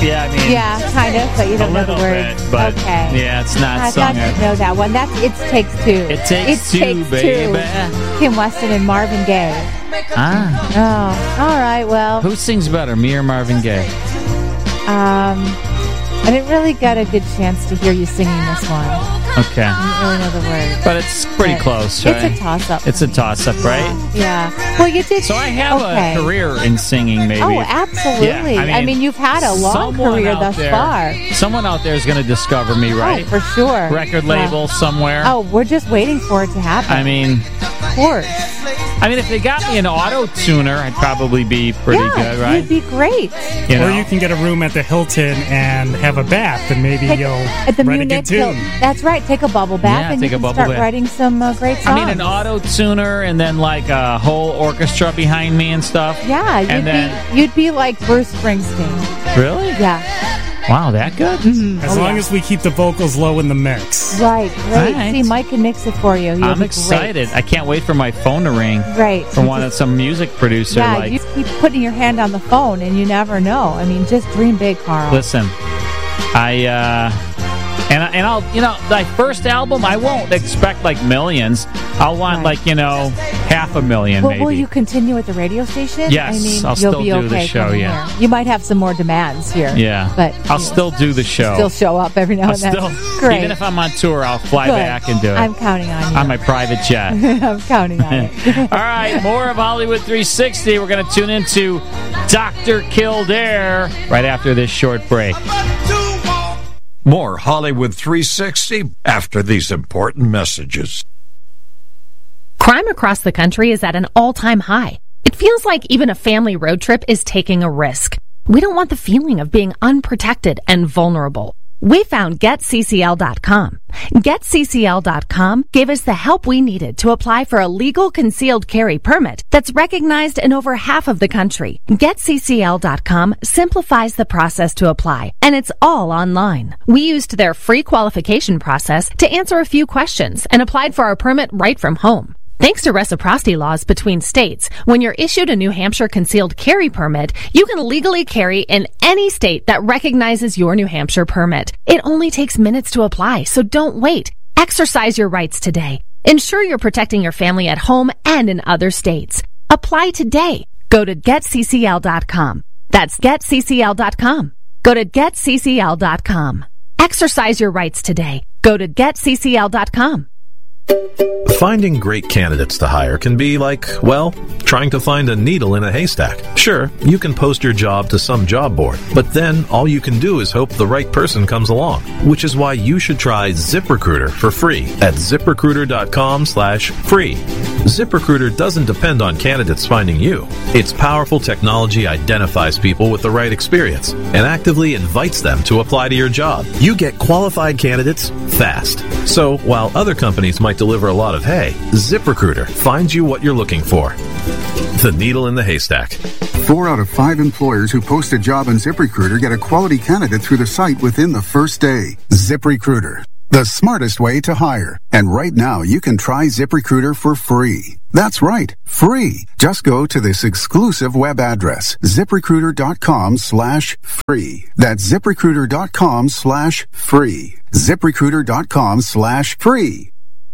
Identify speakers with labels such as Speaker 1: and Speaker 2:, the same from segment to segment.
Speaker 1: Yeah, I mean...
Speaker 2: Yeah, kind of, but you don't know the words.
Speaker 1: Bit, but
Speaker 2: okay.
Speaker 1: Yeah, it's not
Speaker 2: I
Speaker 1: sung.
Speaker 2: thought you'd know that one. It takes two.
Speaker 1: It takes two, baby.
Speaker 2: Kim Weston and Marvin Gaye.
Speaker 1: Ah.
Speaker 2: Oh, all right, well.
Speaker 1: Who sings better, me or Marvin Gaye?
Speaker 2: I didn't really get a good chance to hear you singing this one.
Speaker 1: Okay.
Speaker 2: I didn't really know the words.
Speaker 1: But it's pretty close, right?
Speaker 2: It's a toss-up.
Speaker 1: It's a toss-up, right?
Speaker 2: Yeah. Well, you did...
Speaker 1: So I have a career in singing, maybe.
Speaker 2: Oh, absolutely.
Speaker 1: Yeah,
Speaker 2: I mean, you've had a long career thus far.
Speaker 1: Someone out there is going to discover me, right?
Speaker 2: Oh, for sure.
Speaker 1: Record label somewhere.
Speaker 2: Oh, we're just waiting for it to happen.
Speaker 1: I mean...
Speaker 2: Of course.
Speaker 1: I mean, if they got me an auto-tuner, I'd probably be pretty good, right?
Speaker 2: You'd be great.
Speaker 3: Or you can get a room at the Hilton and have a bath, and maybe you'll write a good tune.
Speaker 2: That's right. Take a bubble bath, and you can start writing some great songs.
Speaker 1: I mean, an auto-tuner and then like a whole orchestra behind me and stuff.
Speaker 2: Yeah, you'd be like Bruce Springsteen.
Speaker 1: Really?
Speaker 2: Yeah.
Speaker 1: Wow, that good?
Speaker 2: Mm-hmm.
Speaker 3: As long as we keep the vocals low in the mix.
Speaker 2: Right, great. Right. See, Mike can mix it for you.
Speaker 1: I'm excited. I can't wait for my phone to ring.
Speaker 2: Right.
Speaker 1: From some music producer.
Speaker 2: Yeah, you keep putting your hand on the phone and you never know. I mean, just dream big, Carl.
Speaker 1: Listen, I'll, my first album, I won't expect like millions. I'll want like, 500,000 maybe.
Speaker 2: Will you continue at the radio station?
Speaker 1: Yes,
Speaker 2: I mean,
Speaker 1: I'll still do the show,
Speaker 2: Here. You might have some more demands here.
Speaker 1: Yeah.
Speaker 2: But
Speaker 1: I'll still do the show.
Speaker 2: Still show up every now and then. Great.
Speaker 1: Even if I'm on tour, I'll fly back and do it.
Speaker 2: I'm counting on you.
Speaker 1: On my private jet.
Speaker 2: I'm counting on it.
Speaker 1: All right, more of Hollywood 360. We're going to tune into Dr. Kildare right after this short break.
Speaker 4: More Hollywood 360 after these important messages.
Speaker 5: Crime across the country is at an all-time high. It feels like even a family road trip is taking a risk. We don't want the feeling of being unprotected and vulnerable. We found GetCCL.com. GetCCL.com gave us the help we needed to apply for a legal concealed carry permit that's recognized in over half of the country. GetCCL.com simplifies the process to apply, and it's all online. We used their free qualification process to answer a few questions and applied for our permit right from home. Thanks to reciprocity laws between states, when you're issued a New Hampshire concealed carry permit, you can legally carry in any state that recognizes your New Hampshire permit. It only takes minutes to apply, so don't wait. Exercise your rights today. Ensure you're protecting your family at home and in other states. Apply today. Go to GetCCL.com. That's GetCCL.com. Go to GetCCL.com. Exercise your rights today. Go to GetCCL.com.
Speaker 6: Finding great candidates to hire can be like, well, trying to find a needle in a haystack. Sure, you can post your job to some job board, but then all you can do is hope the right person comes along, which is why you should try ZipRecruiter for free at ZipRecruiter.com/free. ZipRecruiter doesn't depend on candidates finding you. Its powerful technology identifies people with the right experience and actively invites them to apply to your job. You get qualified candidates fast. So while other companies might deliver a lot of hay, ZipRecruiter finds you what you're looking for. The needle in the haystack.
Speaker 7: 4 out of 5 employers who post a job on ZipRecruiter get a quality candidate through the site within the first day. ZipRecruiter, the smartest way to hire. And right now, you can try ZipRecruiter for free. That's right, free. Just go to this exclusive web address, ZipRecruiter.com/free. That's ZipRecruiter.com/free. ZipRecruiter.com/free.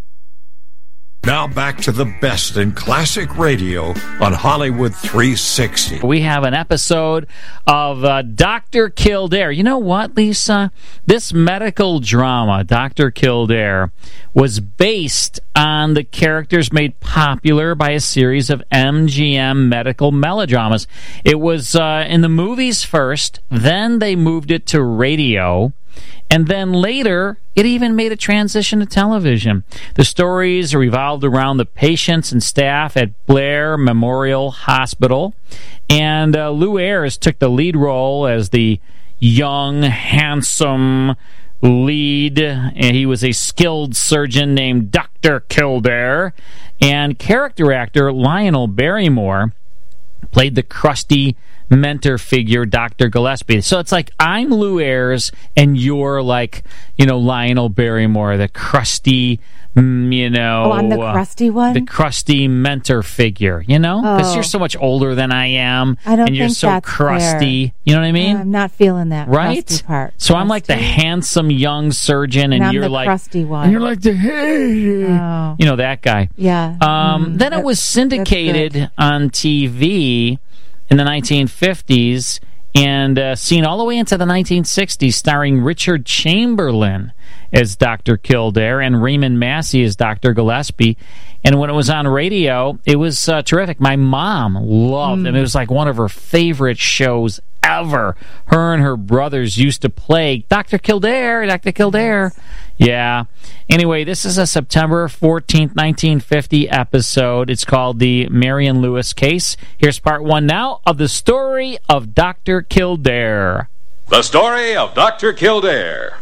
Speaker 4: Now back to the best in classic radio on Hollywood 360.
Speaker 1: We have an episode of Dr. Kildare. You know what, Lisa? This medical drama, Dr. Kildare, was based on the characters made popular by a series of MGM medical melodramas. It was in the movies first, then they moved it to radio, and then later, it even made a transition to television. The stories revolved around the patients and staff at Blair Memorial Hospital, and Lew Ayres took the lead role as the young, handsome lead. And he was a skilled surgeon named Dr. Kildare, and character actor Lionel Barrymore played the crusty mentor figure, Dr. Gillespie. So it's like I'm Lou Ayres and you're like, Lionel Barrymore, the crusty,
Speaker 2: Oh, I'm the crusty one?
Speaker 1: The crusty mentor figure, Because you're so much older than I am.
Speaker 2: I don't
Speaker 1: and you're
Speaker 2: think
Speaker 1: so
Speaker 2: that's
Speaker 1: crusty.
Speaker 2: Fair.
Speaker 1: You know what I mean?
Speaker 2: I'm not feeling that
Speaker 1: right?
Speaker 2: crusty part.
Speaker 1: So I'm like the handsome young surgeon, and you're like
Speaker 2: the crusty one.
Speaker 1: And you're like the that guy.
Speaker 2: Yeah.
Speaker 1: Then it was syndicated on TV in the 1950s and seen all the way into the 1960s, starring Richard Chamberlain as Dr. Kildare and Raymond Massey as Dr. Gillespie. And when it was on radio, it was terrific. My mom loved it. It was like one of her favorite shows ever. Her and her brothers used to play Dr. Kildare, Dr. Kildare. Yeah. Anyway, this is a September 14th, 1950 episode. It's called The Marion Lewis Case. Here's part one now of the story of Dr. Kildare.
Speaker 8: The story of Dr. Kildare.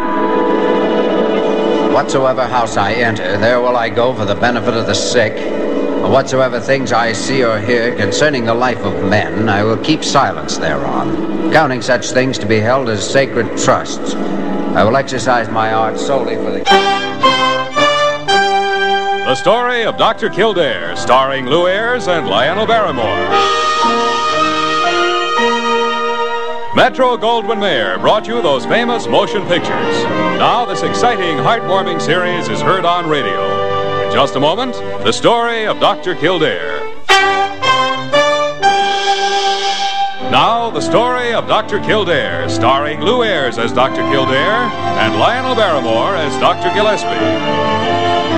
Speaker 9: Whatsoever house I enter, there will I go for the benefit of the sick. And whatsoever things I see or hear concerning the life of men, I will keep silence thereon, counting such things to be held as sacred trusts. I will exercise my art solely for the...
Speaker 8: The story of Dr. Kildare, starring Lou Ayres and Lionel Barrymore. Metro-Goldwyn-Mayer brought you those famous motion pictures. Now this exciting, heartwarming series is heard on radio. In just a moment, the story of Dr. Kildare. Now, the story of Dr. Kildare, starring Lou Ayres as Dr. Kildare and Lionel Barrymore as Dr. Gillespie.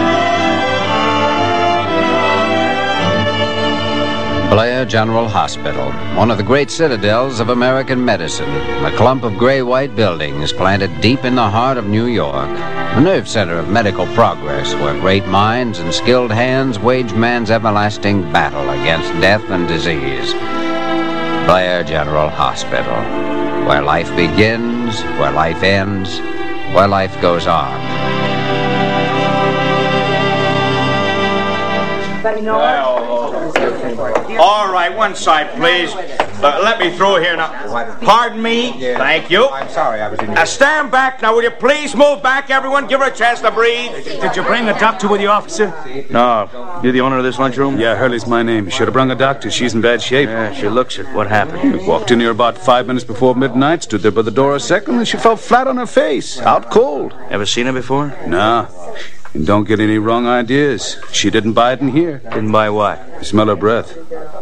Speaker 9: Blair General Hospital, one of the great citadels of American medicine, a clump of gray-white buildings planted deep in the heart of New York, the nerve center of medical progress, where great minds and skilled hands wage man's everlasting battle against death and disease. Blair General Hospital, where life begins, where life ends, where life goes on.
Speaker 10: All right, one side, please. Let me through here now. Pardon me. Thank you.
Speaker 11: I'm sorry, I was in here.
Speaker 10: Stand back now. Will you please move back, everyone? Give her a chance to breathe.
Speaker 11: Did you bring a doctor with you, officer?
Speaker 10: No. You're the owner of this lunchroom?
Speaker 11: Yeah, Hurley's my name. You should have brought a doctor. She's in bad shape.
Speaker 10: Yeah, she looks it. What happened?
Speaker 11: We walked in here about 5 minutes before midnight, stood there by the door a second, and she fell flat on her face, out cold.
Speaker 10: Ever seen her before?
Speaker 11: No. And don't get any wrong ideas. She didn't buy it in here.
Speaker 10: Didn't buy what?
Speaker 11: You smell her breath.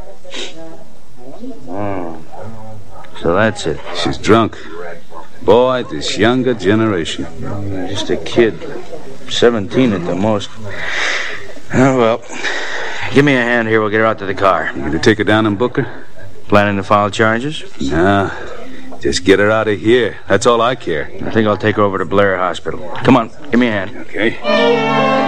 Speaker 10: Oh. So that's it.
Speaker 11: She's drunk. Boy, this younger generation.
Speaker 10: Just a kid. 17 at the most. Oh, well. Give me a hand here. We'll get her out to the car.
Speaker 11: You going to take her down and book her?
Speaker 10: Planning to file charges?
Speaker 11: Nah. Just get her out of here. That's all I care.
Speaker 10: I think I'll take her over to Blair Hospital. Come on. Give me a hand.
Speaker 11: Okay.